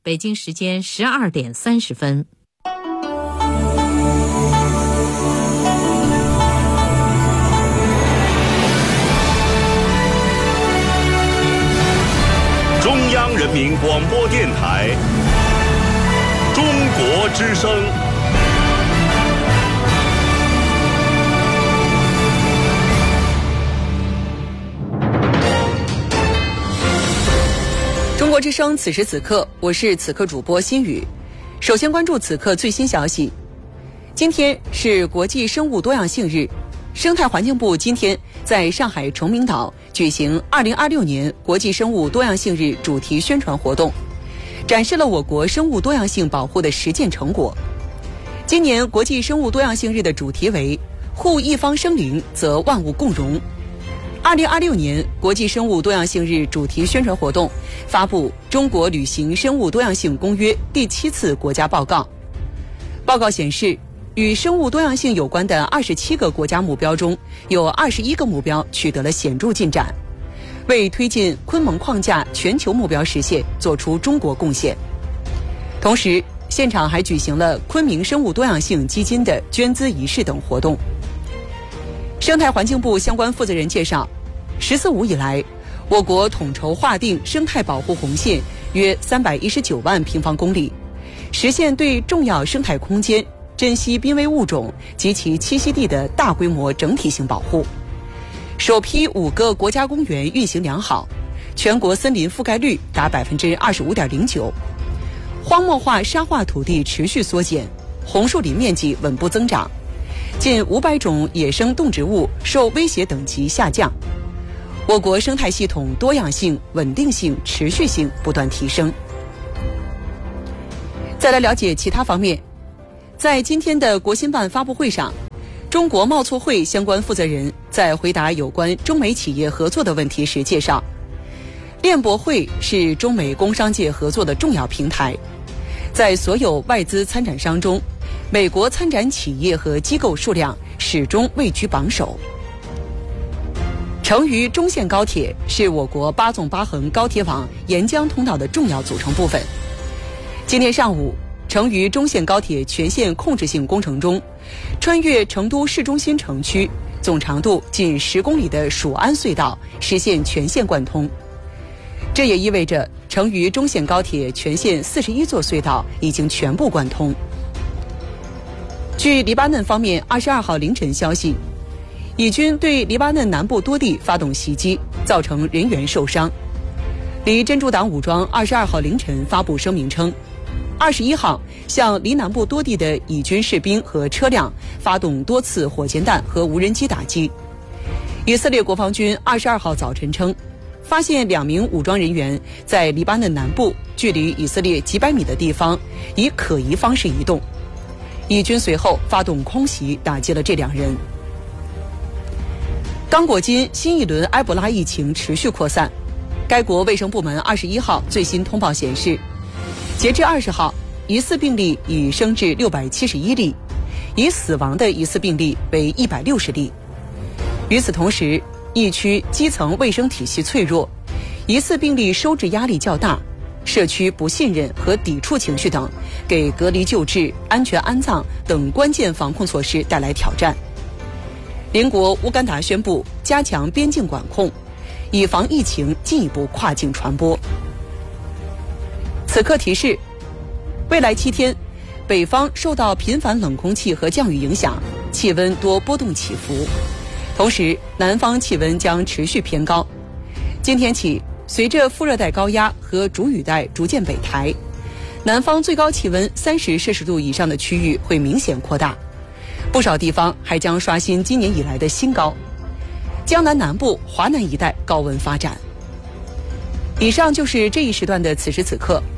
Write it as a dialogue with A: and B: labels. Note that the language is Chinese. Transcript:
A: 北京时间12点30分。
B: 中央人民广播电台中国之声。
C: 中国之声，此时此刻，我是此刻主播心雨。首先关注此刻最新消息。今天是国际生物多样性日，生态环境部今天在上海崇明岛举行2026年国际生物多样性日主题宣传活动，展示了我国生物多样性保护的实践成果。今年国际生物多样性日的主题为护一方生灵，则万物共荣。2026年国际生物多样性日主题宣传活动发布《中国履行生物多样性公约》第7次国家报告。报告显示，与生物多样性有关的27个国家目标中，有21个目标取得了显著进展，为推进昆明框架全球目标实现做出中国贡献。同时，现场还举行了昆明生物多样性基金的捐资仪式等活动。生态环境部相关负责人介绍，“14·5”以来，我国统筹划定生态保护红线约319万平方公里，实现对重要生态空间、珍稀濒危物种及其栖息地的大规模整体性保护。首批5个国家公园运行良好，全国森林覆盖率达25.09%，荒漠化沙化土地持续缩减，红树林面积稳步增长。近500种野生动植物受威胁等级下降，我国生态系统多样性、稳定性、持续性不断提升。再来了解其他方面，在今天的国新办发布会上，中国贸促会相关负责人在回答有关中美企业合作的问题时介绍，链博会是中美工商界合作的重要平台，在所有外资参展商中，美国参展企业和机构数量始终位居榜首。成渝中线高铁是我国8纵8横高铁网沿江通道的重要组成部分。今天上午，成渝中线高铁全线控制性工程中，穿越成都市中心城区，总长度近10公里的蜀安隧道实现全线贯通。这也意味着成渝中线高铁全线41座隧道已经全部贯通。据黎巴嫩方面22号凌晨消息，以军对黎巴嫩南部多地发动袭击，造成人员受伤。黎真主党武装22号凌晨发布声明称，21号向黎南部多地的以军士兵和车辆发动多次火箭弹和无人机打击。以色列国防军22号早晨称，发现2名武装人员在黎巴嫩南部距离以色列几百米的地方以可疑方式移动。以军随后发动空袭打击了这2人。刚果金新一轮埃博拉疫情持续扩散，该国卫生部门21号最新通报显示，截至20号，疑似病例已升至671例，已死亡的疑似病例为160例。与此同时，疫区基层卫生体系脆弱，疑似病例收治压力较大，社区不信任和抵触情绪等，给隔离救治、安全安葬等关键防控措施带来挑战。邻国乌干达宣布加强边境管控，以防疫情进一步跨境传播。此刻提示，未来7天，北方受到频繁冷空气和降雨影响，气温多波动起伏，同时南方气温将持续偏高。今天起，随着副热带高压和主雨带逐渐北抬，南方最高气温30摄氏度以上的区域会明显扩大，不少地方还将刷新今年以来的新高。江南南部、华南一带高温发展。以上就是这一时段的此时此刻，